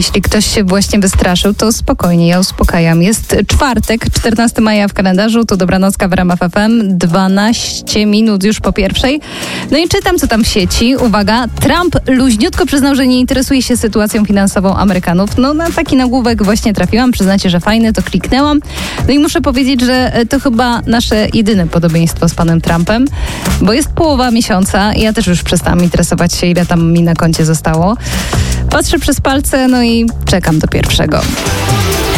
Jeśli ktoś się właśnie wystraszył, to spokojnie, ja uspokajam. Jest czwartek, 14 maja w kalendarzu, to Dobranocka w RMF FM, 12 minut już po pierwszej. No i czytam, co tam w sieci. Uwaga, Trump luźniutko przyznał, że nie interesuje się sytuacją finansową Amerykanów. No na taki nagłówek właśnie trafiłam, przyznacie, że fajny, to kliknęłam. No i muszę powiedzieć, że to chyba nasze jedyne podobieństwo z panem Trumpem, bo jest połowa miesiąca i ja też już przestałam interesować się, ile tam mi na koncie zostało. Patrzę przez palce, no i czekam do pierwszego.